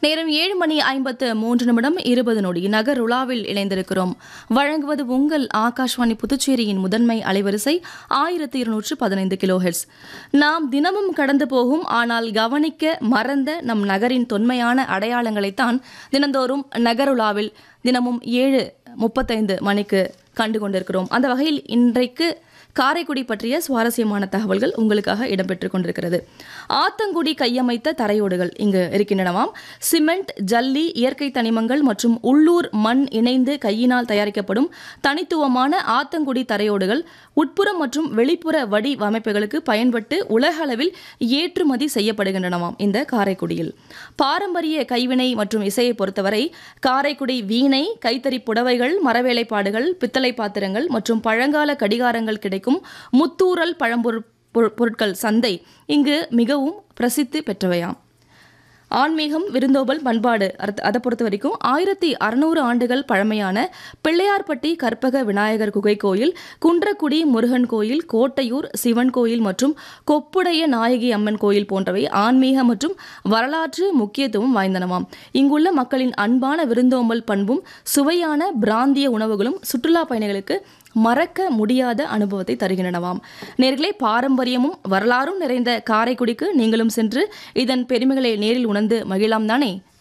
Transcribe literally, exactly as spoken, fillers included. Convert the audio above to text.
நேரம் ஏழு மணி ஐம்பத்து மூன்று நிமிடம் இருபது நொடி நகர் உலாவில் இணைந்திருக்கிறோம். வழங்குவது உங்கள் ஆகாஷ்வாணி புதுச்சேரியின் முதன்மை அலைவரிசை ஆயிரத்தி இருநூற்று பதினைந்து கிலோ ஹெர்ட்ஸ். நாம் தினமும் கடந்து போகும் ஆனால் கவனிக்க மறந்த நம் நகரின் தொன்மையான அடையாளங்களைத்தான் தினந்தோறும் நகருலாவில் தினமும் ஏழு முப்பத்தைந்து மணிக்கு கண்டு கொண்டிருக்கிறோம். அந்த வகையில் இன்றைக்கு காரைக்குடி பற்றிய சுவாரஸ்யமான தகவல்கள் உங்களுக்காக இடம்பெற்றுக் கொண்டிருக்கிறது. ஆத்தங்குடி கையமைத்த தரையோடுகள் இங்கு இருக்கின்றனவாம். சிமெண்ட், ஜல்லி, இயற்கை தனிமங்கள் மற்றும் உள்ளூர் மண் இணைந்து கையினால் தயாரிக்கப்படும் தனித்துவமான ஆத்தங்குடி தரையோடுகள் உட்புறம் மற்றும் வெளிப்புற வடிவமைப்புகளுக்கு பயன்பட்டு உலக அளவில் ஏற்றுமதி செய்யப்படுகின்றனவாம். இந்த காரைக்குடியில் பாரம்பரிய கைவினை மற்றும் இசையை பொறுத்தவரை காரைக்குடி வீணை, கைத்தறி புடவைகள், மரவேலைப்பாடுகள், பித்தளை பாத்திரங்கள் மற்றும் பழங்கால கடிகாரங்கள் கிடைக்கும் முத்தூரல் பழம்பொருள் பொருட்கள் சந்தை இங்கு மிகவும் பிரசித்தி பெற்றவையாம். ஆன்மீகம், விருந்தோம்பல், பண்பாடு அதை பொறுத்த வரைக்கும் ஆயிரத்தி அறுநூறு ஆண்டுகள் பழமையான பிள்ளையார்பட்டி கற்பக விநாயகர் குகை கோயில், குன்றக்குடி முருகன் கோயில், கோட்டையூர் சிவன் கோயில் மற்றும் கொப்புடைய நாயகி அம்மன் கோயில் போன்றவை ஆன்மீக மற்றும் வரலாற்று முக்கியத்துவம் வாய்ந்தனவாம். இங்குள்ள மக்களின் அன்பான விருந்தோம்பல் பண்பும் சுவையான பிராந்திய உணவுகளும் சுற்றுலா பயணிகளுக்கு மறக்க முடியாத அனுபவத்தை தருகின்றனவாம். நேர்களே, பாரம்பரியமும் வரலாறும் நிறைந்த காரைக்குடிக்கு நீங்களும் சென்று இதன் பெருமைகளை நேரில் உணர்ந்து மகிழலாம் தானே?